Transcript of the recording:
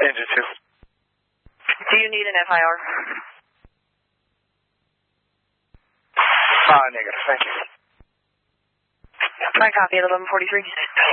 Engine 2. Do you need an FIR? Negative, thank you. My copy at 11:43.